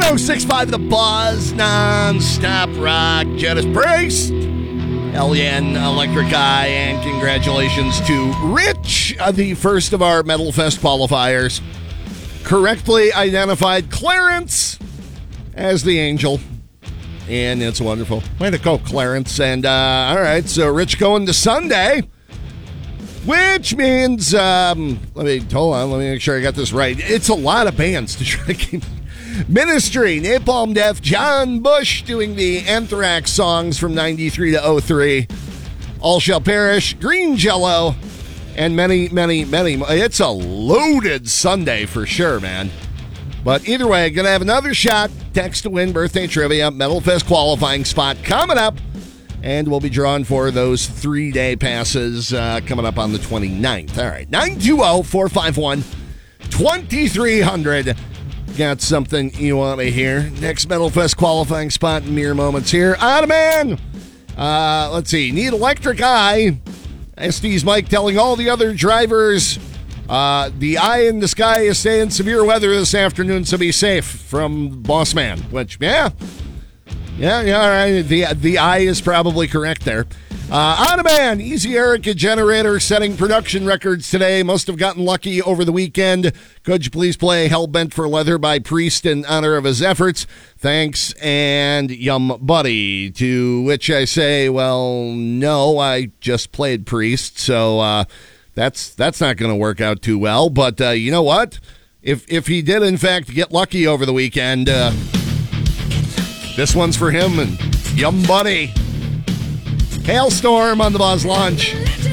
106.5 The Buzz, non-stop rock. Judas Priest, Alien, Electric Eye, and congratulations to Rich, the first of our Metal Fest qualifiers. Correctly identified Clarence as the angel. And it's wonderful. Way to go, Clarence. And, all right, so Rich going to Sunday, which means, let me make sure I got this right. It's a lot of bands to try to keep. Ministry, Napalm Death, John Bush doing the Anthrax songs from 93 to 03. All Shall Perish, Green Jello, and many, many, many more. It's a loaded Sunday for sure, man. But either way, going to have another shot. Text to win birthday trivia, Metal Fest qualifying spot coming up. And we'll be drawing for those 3-day passes coming up on the 29th. All right, 920-451-2300. Got something you want to hear. Next Metal Fest qualifying spot in mere moments here. Ottoman! Let's see. Need Electric Eye. SD's Mike telling all the other drivers the eye in the sky is staying severe weather this afternoon, so be safe, from Boss Man. Which, yeah, all right. The eye is probably correct there. Ottoman, Easy Erica Generator setting production records today. Must have gotten lucky over the weekend. Could you please play Hellbent for Leather by Priest in honor of his efforts? Thanks, and Yum Buddy. To which I say, well, no, I just played Priest, so that's not going to work out too well. But you know what? If he did, in fact, get lucky over the weekend, this one's for him and Yum Buddy. Hailstorm on the Buzz Lunch.